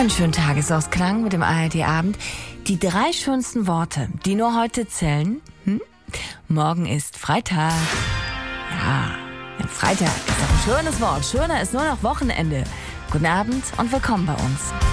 Einen schönen Tagesausklang mit dem ARD-Abend. Die 3 schönsten Worte, die nur heute zählen. Morgen ist Freitag. Ja, Freitag ist doch ein schönes Wort. Schöner ist nur noch Wochenende. Guten Abend und willkommen bei uns.